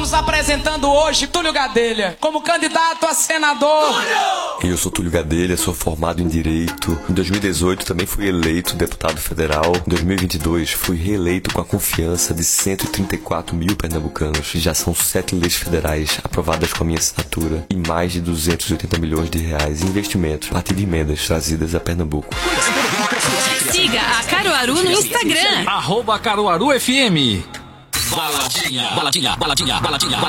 Estamos apresentando hoje Túlio Gadelha como candidato a senador. Eu sou Túlio Gadelha, sou formado em Direito. Em 2018 também fui eleito deputado federal. Em 2022 fui reeleito com a confiança de 134 mil pernambucanos. Já são 7 leis federais aprovadas com a minha assinatura e mais de 280 milhões de reais em investimentos a partir de emendas trazidas a Pernambuco. Siga a Caruaru no Instagram. @CaruaruFM. Baladinha, baladinha, baladinha, baladinha.